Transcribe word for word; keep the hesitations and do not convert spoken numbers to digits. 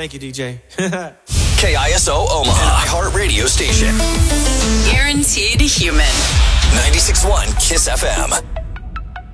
Thank you, D J. K I S O Omaha, an iHeart radio station. Guaranteed human. ninety-six point one Kiss F M.